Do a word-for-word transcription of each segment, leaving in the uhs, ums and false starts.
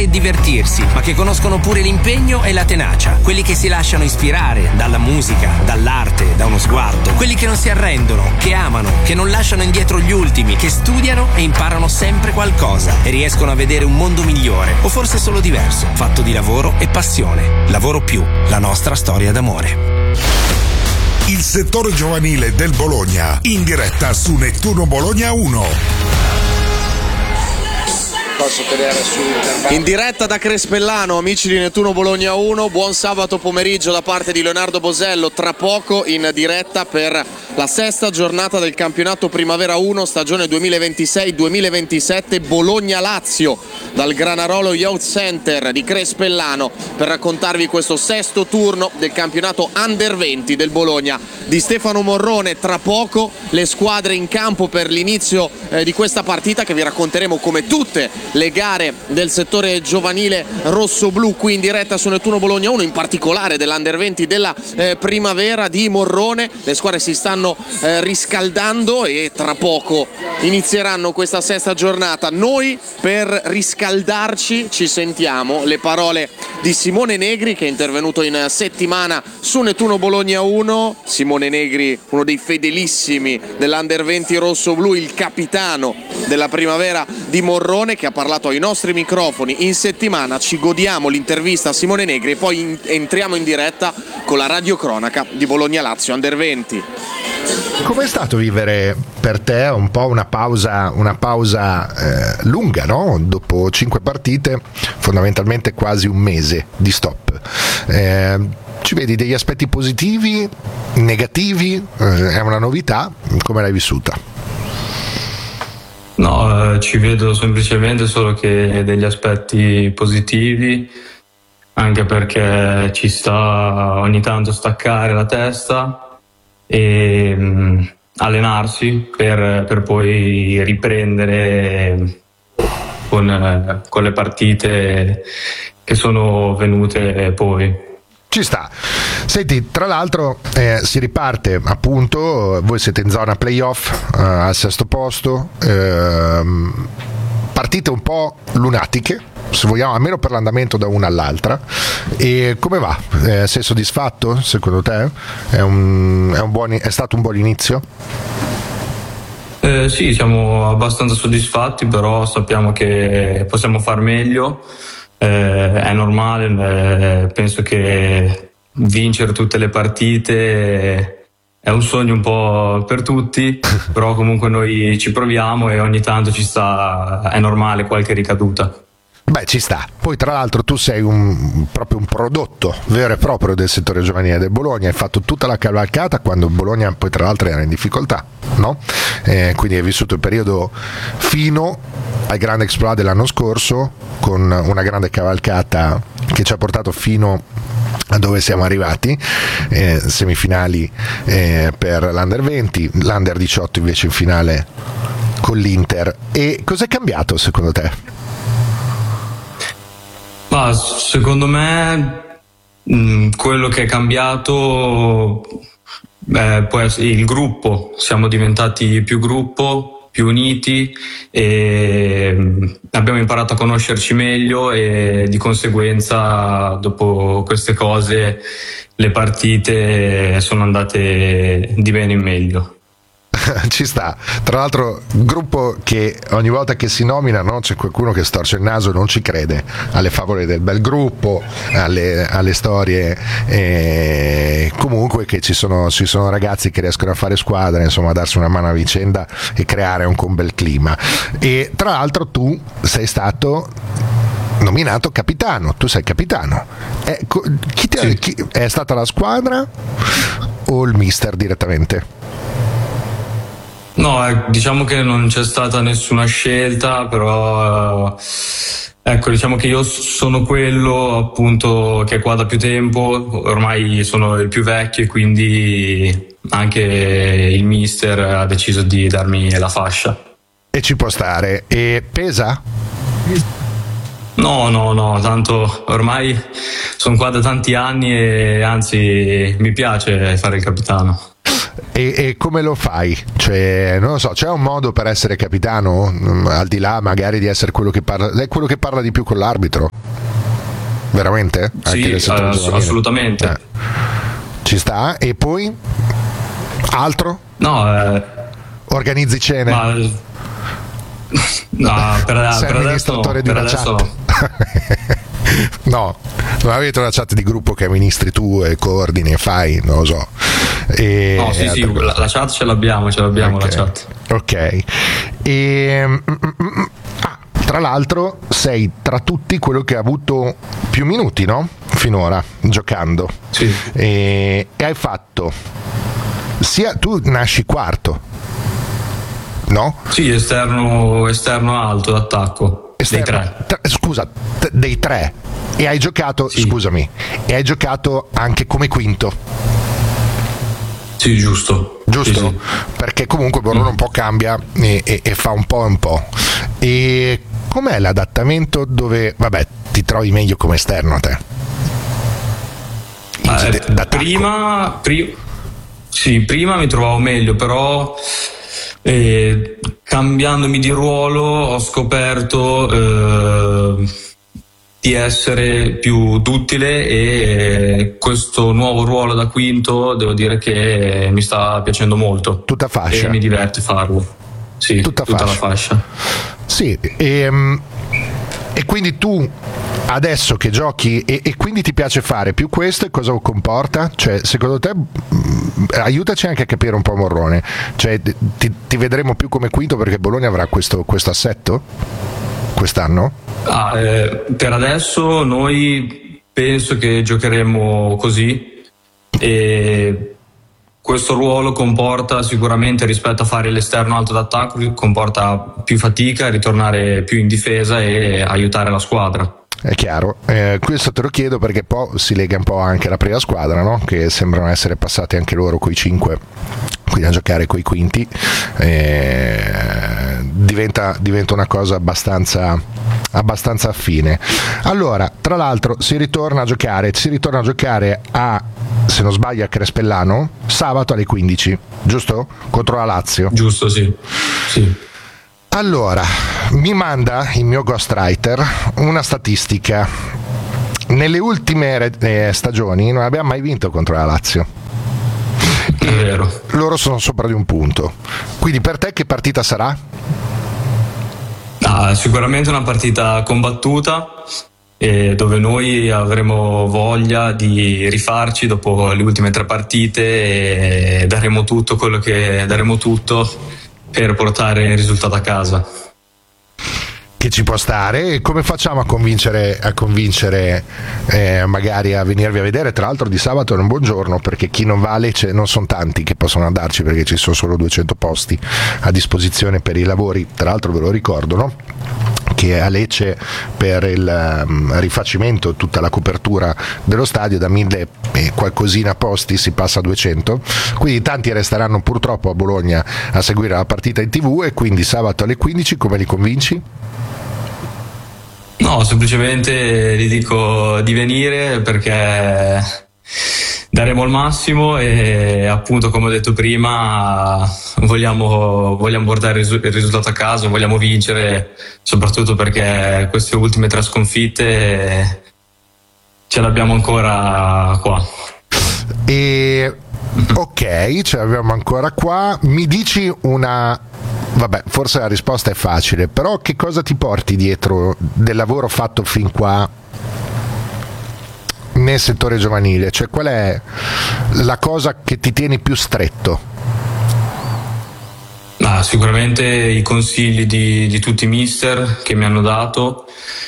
e divertirsi, ma che conoscono pure l'impegno e la tenacia. Quelli che si lasciano ispirare dalla musica, dall'arte, da uno sguardo. Quelli che non si arrendono, che amano, che non lasciano indietro gli ultimi, che studiano e imparano sempre qualcosa e riescono a vedere un mondo migliore, o forse solo diverso, fatto di lavoro e passione. Lavoro Più, la nostra storia d'amore. Il settore giovanile del Bologna, in diretta su Nettuno Bologna uno. Posso tenere su in diretta da Crespellano, amici di Nettuno Bologna uno. Buon sabato pomeriggio da parte di Leonardo Bosello. Tra poco in diretta per la sesta giornata del campionato Primavera uno stagione duemilaventisei duemilaventisette, Bologna-Lazio dal Granarolo Youth Center di Crespellano per raccontarvi questo sesto turno del campionato Under venti del Bologna di Stefano Morrone. Tra poco le squadre in campo per l'inizio eh, di questa partita, che vi racconteremo come tutte le gare del settore giovanile rosso-blu qui in diretta su Nettuno Bologna uno, in particolare dell'Under venti della eh, Primavera di Morrone. Le squadre si stanno eh, riscaldando e tra poco inizieranno questa sesta giornata. Noi per riscaldarci ci sentiamo le parole di Simone Negri, che è intervenuto in settimana su Nettuno Bologna uno. Simone Negri, uno dei fedelissimi dell'Under venti rosso-blu, il capitano della Primavera di Morrone, che ha parlato ai nostri microfoni in settimana. Ci godiamo l'intervista a Simone Negri e poi in- entriamo in diretta con la radiocronaca di Bologna-Lazio Under venti. Com'è stato vivere per te un po' una pausa, una pausa eh, lunga, no? Dopo cinque partite, fondamentalmente quasi un mese di stop. Eh, ci vedi degli aspetti positivi, negativi? Eh, è una novità? Come l'hai vissuta? No, eh, ci vedo semplicemente solo che degli aspetti positivi, anche perché ci sta ogni tanto staccare la testa e mh, allenarsi per, per poi riprendere con, eh, con le partite che sono venute poi. Ci sta. Senti, tra l'altro eh, si riparte appunto, voi siete in zona playoff eh, al sesto posto, ehm, partite un po' lunatiche, se vogliamo, almeno per l'andamento da una all'altra. E come va? Eh, sei soddisfatto secondo te? È, un, è, un buon, è stato un buon inizio? Eh, sì, siamo abbastanza soddisfatti, però sappiamo che possiamo far meglio. Eh, è normale, eh, penso che vincere tutte le partite è un sogno un po' per tutti, però comunque noi ci proviamo e ogni tanto ci sta, è normale qualche ricaduta. Beh, ci sta. Poi tra l'altro tu sei un, proprio un prodotto vero e proprio del settore giovanile del Bologna, hai fatto tutta la cavalcata quando il Bologna poi tra l'altro era in difficoltà, no? Eh, quindi hai vissuto il periodo fino al grande exploit dell'anno scorso, con una grande cavalcata che ci ha portato fino a dove siamo arrivati, eh, semifinali eh, per l'Under venti, l'Under diciotto invece in finale con l'Inter. E cos'è cambiato secondo te? Ma secondo me mh, quello che è cambiato eh, può essere il gruppo. Siamo diventati più gruppo, più uniti e mh, abbiamo imparato a conoscerci meglio e di conseguenza dopo queste cose le partite sono andate di bene in meglio. Ci sta. Tra l'altro gruppo che ogni volta che si nomina, no, c'è qualcuno che storce il naso e non ci crede alle favole del bel gruppo, alle, alle storie, e comunque che ci sono, ci sono ragazzi che riescono a fare squadra, insomma a darsi una mano a vicenda e creare un, un bel clima. E tra l'altro tu sei stato nominato capitano, tu sei capitano. Eh, chi ti, sì. chi, è stata la squadra o il mister direttamente? No, eh, diciamo che non c'è stata nessuna scelta, però eh, ecco, diciamo che io sono quello appunto che è qua da più tempo, ormai sono il più vecchio e quindi anche il mister ha deciso di darmi la fascia. E ci può stare. E pesa? No, no, no, tanto ormai sono qua da tanti anni e anzi mi piace fare il capitano. E, e come lo fai? Cioè, non lo so, c'è un modo per essere capitano, al di là magari di essere quello che parla, è quello che parla di più con l'arbitro? Veramente? Anche sì, ass- assolutamente. Eh. Ci sta? E poi? Altro? No, eh, organizzi cene? Ma, no, per, sei per amministratore adesso, di per una adesso chat? No, non avete una chat di gruppo che amministri tu e coordini e fai, non lo so. E no, sì, sì, la, la chat ce l'abbiamo, ce l'abbiamo okay. la chat. Ok. E, mm, mm, ah, tra l'altro sei tra tutti quello che ha avuto più minuti, no? Finora, giocando. Sì. E, e hai fatto sia tu nasci quarto, no? Sì, esterno, esterno alto d'attacco. Esterno, dei tre. T- scusa, t- dei tre. E hai giocato, sì. scusami, e hai giocato anche come quinto. Sì, giusto. Giusto? Sì, sì. Perché comunque Borrone mm. un po' cambia e, e, e fa un po' e un po'. E com'è l'adattamento dove, vabbè, ti trovi meglio come esterno a te? Eh, prima, pri- sì, prima mi trovavo meglio, però eh, cambiandomi di ruolo ho scoperto eh, di essere più duttile e questo nuovo ruolo da quinto devo dire che mi sta piacendo molto. Tutta fascia. E mi diverte farlo. Sì, tutta, tutta fascia. la fascia. Sì, e, e quindi tu adesso che giochi e, e quindi ti piace fare più questo, e cosa comporta? Cioè, secondo te, mh, aiutaci anche a capire un po' Morrone, cioè ti, ti vedremo più come quinto perché Bologna avrà questo, questo assetto quest'anno? Ah, eh, per adesso noi penso che giocheremo così e questo ruolo comporta sicuramente, rispetto a fare l'esterno alto d'attacco, comporta più fatica, ritornare più in difesa e aiutare la squadra. È chiaro, eh, questo te lo chiedo perché poi si lega un po' anche alla prima squadra, no? Che sembrano essere passati anche loro coi cinque, quindi a giocare coi quinti, eh, diventa, diventa una cosa abbastanza, abbastanza affine. Allora, tra l'altro si ritorna a giocare, si ritorna a giocare a, se non sbaglio, a Crespellano, sabato alle quindici, giusto? Contro la Lazio. Giusto, sì. Sì. Allora, mi manda il mio ghostwriter una statistica. Nelle ultime eh, stagioni non abbiamo mai vinto contro la Lazio. È vero. Loro sono sopra di un punto. Quindi per te che partita sarà? Ah, sicuramente una partita combattuta, eh, dove noi avremo voglia di rifarci dopo le ultime tre partite e daremo tutto quello che daremo tutto per portare il risultato a casa. Che ci può stare. E come facciamo a convincere a convincere eh, magari a venirvi a vedere? Tra l'altro di sabato è un buon giorno perché chi non va a Lecce non sono tanti che possono andarci perché ci sono solo duecento posti a disposizione per i lavori. Tra l'altro ve lo ricordo, no? Che a Lecce per il um, rifacimento, tutta la copertura dello stadio, da mille e qualcosina posti si passa a duecento, quindi tanti resteranno purtroppo a Bologna a seguire la partita in tv. E quindi sabato alle quindici come li convinci? No, semplicemente gli dico di venire perché daremo il massimo e appunto, come ho detto prima, vogliamo, vogliamo portare il risultato a casa, vogliamo vincere, soprattutto perché queste ultime tre sconfitte ce l'abbiamo ancora qua. E ok, ce l'abbiamo ancora qua. Mi dici una... Vabbè, forse la risposta è facile, però che cosa ti porti dietro del lavoro fatto fin qua nel settore giovanile? Cioè, qual è la cosa che ti tieni più stretto? Ah, sicuramente i consigli di, di tutti i mister che mi hanno dato,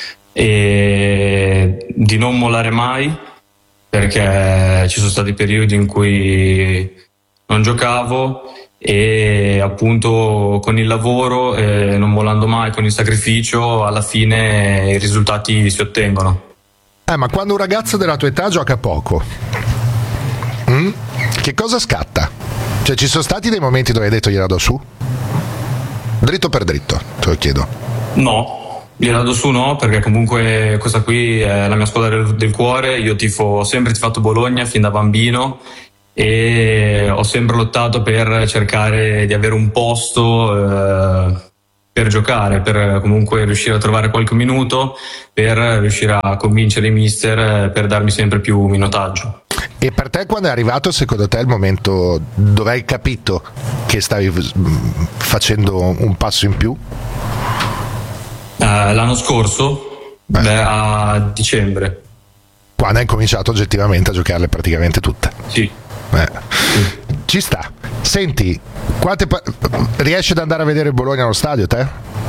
e di non mollare mai, perché ci sono stati periodi in cui non giocavo e appunto con il lavoro, eh, non mollando mai, con il sacrificio, alla fine i risultati si ottengono. Eh, ma quando un ragazzo della tua età gioca poco, mm? che cosa scatta? Cioè, ci sono stati dei momenti dove hai detto gliela do su? Dritto per dritto, te lo chiedo. No, gliela do su no, perché comunque questa qui è la mia squadra del, del cuore, io tifo sempre tifato Bologna fin da bambino e ho sempre lottato per cercare di avere un posto eh, per giocare, per comunque riuscire a trovare qualche minuto, per riuscire a convincere i mister, per darmi sempre più minutaggio. E per te quando è arrivato secondo te il momento dove hai capito che stavi facendo un passo in più? Eh, l'anno scorso, Beh. Beh, a dicembre. Quando hai cominciato oggettivamente a giocarle praticamente tutte? Sì. Eh. Ci sta. Senti, quante pa- riesci ad andare a vedere il Bologna allo stadio te?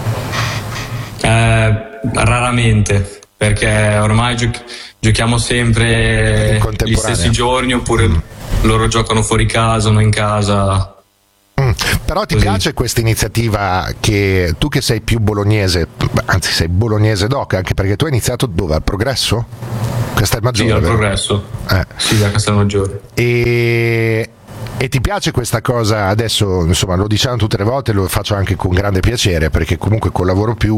Eh, raramente, perché ormai giochi- giochiamo sempre gli stessi giorni, oppure mm. loro giocano fuori casa, noi in casa. Mm. Però ti Così. piace questa iniziativa che tu che sei più bolognese, anzi sei bolognese doc, anche perché tu hai iniziato dove? Al Progresso? Castelmaggiore? Sì, al vero? Progresso. Eh. Sì, da Castelmaggiore. E... E ti piace questa cosa? Adesso insomma lo diciamo tutte le volte, lo faccio anche con grande piacere perché comunque collaboro più,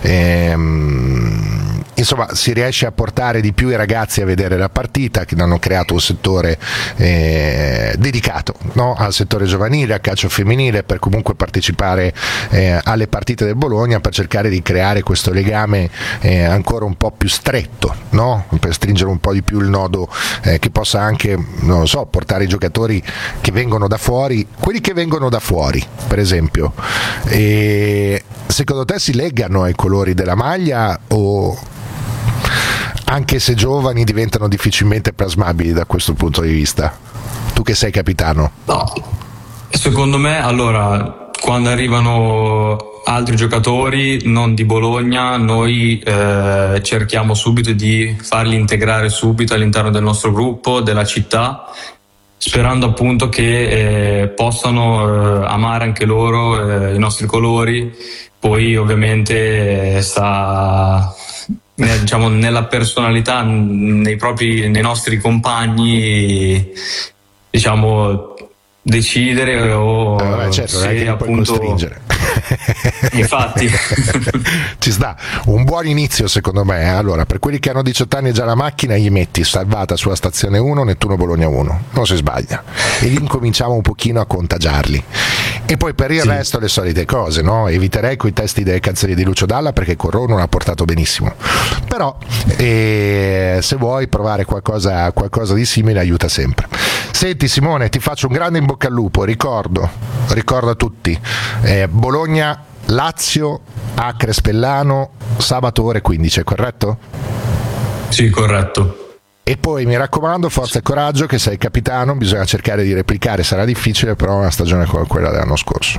ehm, insomma si riesce a portare di più i ragazzi a vedere la partita, che hanno creato un settore eh, dedicato, no? Al settore giovanile, al calcio femminile, per comunque partecipare eh, alle partite del Bologna, per cercare di creare questo legame eh, ancora un po' più stretto, no? Per stringere un po' di più il nodo, eh, che possa anche, non lo so, portare i giocatori che vengono da fuori, quelli che vengono da fuori per esempio, e secondo te si legano ai colori della maglia o anche se giovani diventano difficilmente plasmabili da questo punto di vista? Tu che sei capitano. No, secondo me allora quando arrivano altri giocatori non di Bologna noi eh, cerchiamo subito di farli integrare subito all'interno del nostro gruppo, della città, sperando appunto che eh, possano eh, amare anche loro eh, i nostri colori. Poi ovviamente eh, sta eh, diciamo nella personalità, nei propri nei nostri compagni, diciamo decidere o eh, vabbè, certo, se non è che appunto puoi costringere. Infatti ci sta un buon inizio secondo me. Allora, per quelli che hanno diciotto anni e già la macchina, gli metti Salvata sulla stazione uno, Nettuno Bologna uno, non si sbaglia, e lì incominciamo un pochino a contagiarli. E poi per il sì. resto le solite cose, no? Eviterei coi testi delle canzoni di Lucio Dalla perché Corro non ha portato benissimo, però eh, se vuoi provare qualcosa, qualcosa di simile aiuta sempre. Senti Simone, ti faccio un grande in bocca al lupo, ricordo ricordo a tutti eh, Bologna Lazio a Crespellano sabato ore quindici, è corretto? Sì, corretto. E poi mi raccomando, forza e coraggio, che sei capitano, bisogna cercare di replicare, sarà difficile, però è una stagione come quella dell'anno scorso.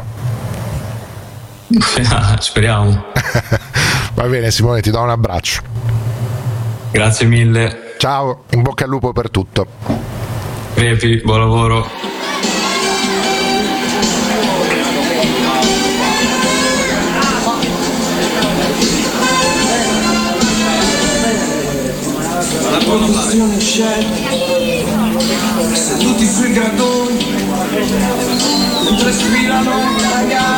Speriamo. Va bene Simone, ti do un abbraccio. Grazie mille. Ciao, in bocca al lupo per tutto. Repi, buon lavoro. La produzione c'è, seduti sui gradoni, mentre sfilano ragazzi.